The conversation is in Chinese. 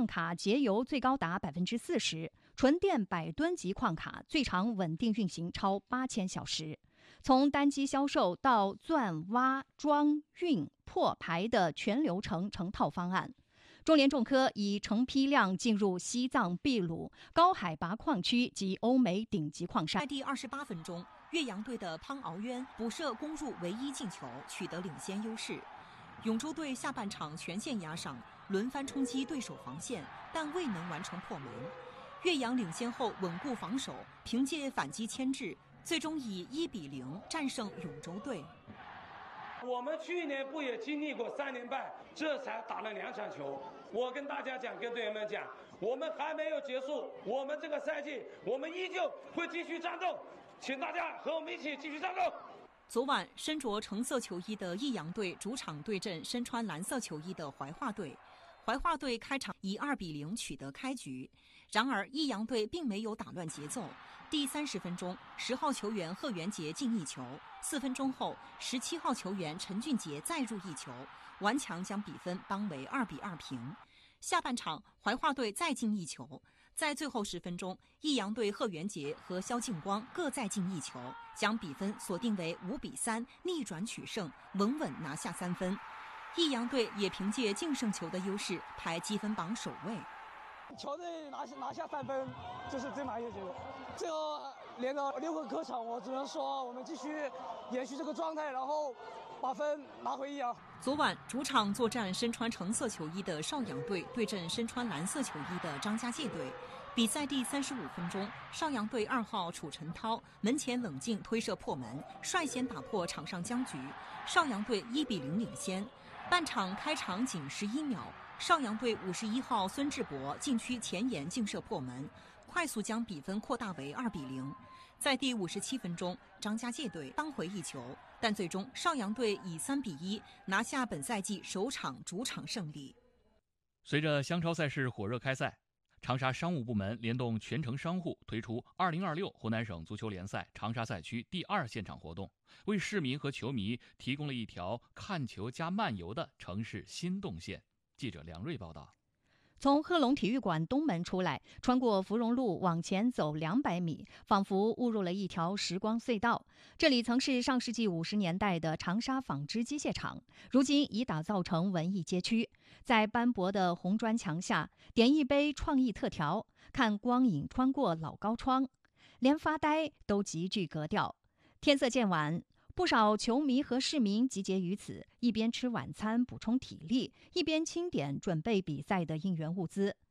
卡节油最高达40%，纯电100吨级矿卡最长稳定运行超8000小时。从单机销售到钻、挖、装、运、破、排的全流程成套方案。中联重科已成批量进入西藏、秘鲁高海拔矿区及欧美顶级矿山。 在第28分钟，岳阳队的潘敖渊补射攻入唯一进球，取得领先优势。永州队下半场全线压上，轮番冲击对手防线，但未能完成破门。岳阳领先后稳固防守，凭借反击牵制，最终以1-0战胜永州队。 我们去年不也经历过3连败，这才打了2场球。我跟大家讲，跟队员们讲，我们还没有结束，我们这个赛季我们依旧会继续战斗，请大家和我们一起继续战斗。 昨晚，身着橙色球衣的益阳队主场对阵身穿蓝色球衣的怀化队。怀化队开场以2-0取得开局，然而益阳队并没有打乱节奏。第30分钟，10号球员贺元杰进一球，4分钟后，17号球员陈俊杰再入一球，顽强将比分扳为2-2平。下半场，怀化队再进一球，在最后10分钟，益阳队贺元杰和肖劲光各再进一球，将比分锁定为5-3，逆转取胜，稳稳拿下3分。益阳队也凭借净胜球的优势排积分榜首位。 球队拿下3分，这是最满意的结果。最后连了6个客场，我只能说我们继续延续这个状态，然后把分拿回益阳。 昨晚主场作战身穿橙色球衣的邵阳队对阵身穿蓝色球衣的张家界队。比赛第35分钟，邵阳队2号楚晨涛门前冷静推射破门，率先打破场上僵局，邵阳队1-0领先。半场开场仅11秒，邵阳队51号孙志博禁区前沿劲射破门，快速将比分扩大为2-0。在第57分钟，张家界队扳回一球，但最终邵阳队以3-1拿下本赛季首场主场胜利。 随着湘超赛事火热开赛，长沙商务部门联动全城商户推出2026湖南省足球联赛长沙赛区第2现场活动，为市民和球迷提供了一条看球加漫游的城市新动线。记者梁瑞报道。 从贺龙体育馆东门出来，穿过芙蓉路往前走200米，仿佛误入了一条时光隧道。这里曾是上世纪50年代的长沙纺织机械厂，如今已打造成文艺街区。在斑驳的红砖墙下，点一杯创意特调，看光影穿过老高窗，连发呆都极具格调。天色渐晚，不少球迷和市民集结于此，一边吃晚餐补充体力，一边清点准备比赛的应援物资。